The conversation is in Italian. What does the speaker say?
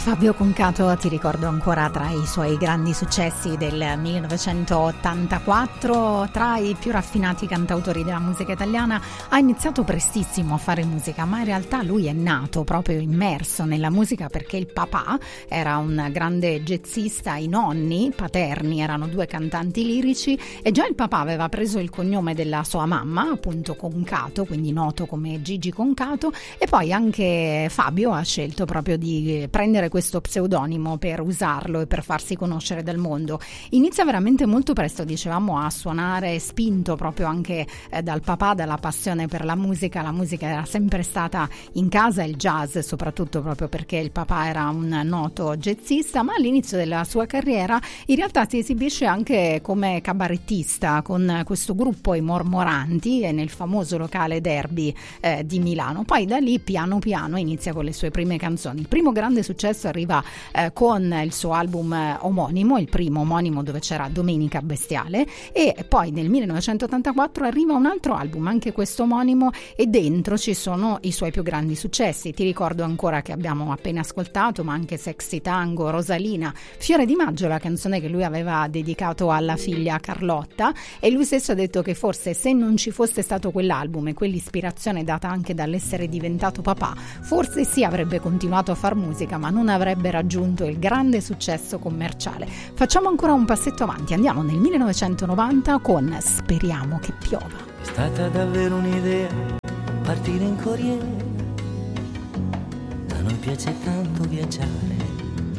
Fabio Concato, ti ricordo ancora tra i suoi grandi successi del 1984, tra i più raffinati cantautori della musica italiana. Ha iniziato prestissimo a fare musica, ma in realtà lui è nato proprio immerso nella musica perché il papà era un grande jazzista, i nonni paterni erano due cantanti lirici e già il papà aveva preso il cognome della sua mamma, appunto Concato, quindi noto come Gigi Concato, e poi anche Fabio ha scelto proprio di prendere questo pseudonimo per usarlo e per farsi conoscere dal mondo. Inizia veramente molto presto, dicevamo, a suonare, spinto proprio anche dal papà, dalla passione per la musica. La musica era sempre stata in casa, il jazz soprattutto proprio perché il papà era un noto jazzista, ma all'inizio della sua carriera in realtà si esibisce anche come cabarettista con questo gruppo, i Mormoranti, nel famoso locale Derby di Milano. Poi da lì piano piano inizia con le sue prime canzoni. Il primo grande successo arriva con il suo album omonimo, il primo omonimo dove c'era Domenica Bestiale, e poi nel 1984 arriva un altro album, anche questo omonimo, e dentro ci sono i suoi più grandi successi. Ti ricordo ancora che abbiamo appena ascoltato, ma anche Sexy Tango, Rosalina, Fiore di Maggio, la canzone che lui aveva dedicato alla figlia Carlotta, e lui stesso ha detto che forse se non ci fosse stato quell'album e quell'ispirazione data anche dall'essere diventato papà, forse sì avrebbe continuato a far musica, ma non avrebbe raggiunto il grande successo commerciale. Facciamo ancora un passetto avanti, andiamo nel 1990 con Speriamo che piova. È stata davvero un'idea partire in Corriere, a noi piace tanto viaggiare,